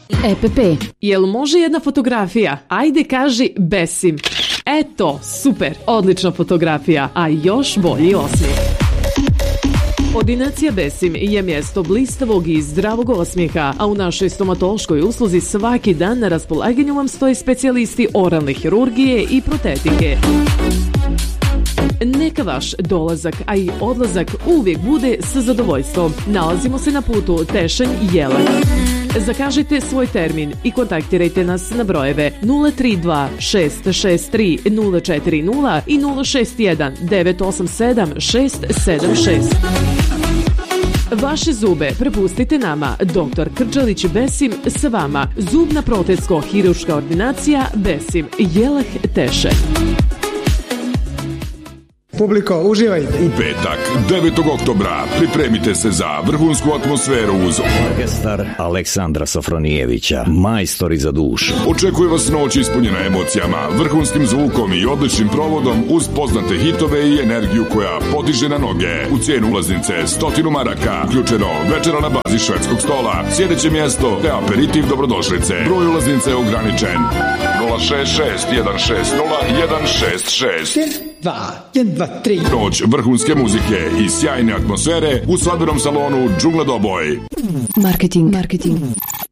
EPP. Jel može jedna fotografija? Ajde kaži besim. Eto, super, odlična fotografija, a još bolji osmijeh. Ordinacija Besim je mjesto blistavog i zdravog osmijeha, a u našoj stomatološkoj usluzi svaki dan na raspolaganju vam stoji specijalisti oralne hirurgije i protetike. Neka vaš dolazak, a i odlazak uvijek bude sa zadovoljstvom. Nalazimo se na putu Tešanj-Jelen. Zakažite svoj termin i kontaktirajte nas na brojeve 032 663 040 i 061 987 676. Vaše zube prepustite nama. Dr. Krđalić Besim sa vama. Zubna protetsko-hiruška ordinacija Besim, Jeleh, Teše. Publiko, uživajte. U petak, 9. oktobra, pripremite se za vrhunsku atmosferu uz orkestar Aleksandra Sofronijevića, majstori za dušu. Očekuje vas noć ispunjena emocijama, vrhunskim zvukom i odličnim provodom uz poznate hitove i energiju koja podiže na noge. U cijenu ulaznice 100 maraka, uključeno večera na bazi švedskog stola, sjedeće mjesto te aperitiv dobrodošlice. Broj ulaznice je ograničen. 066 160 166. 2, 1, 2, 3. Noć vrhunske muzike i sjajne atmosfere u svadbenom salonu Džungla Doboj. Marketing.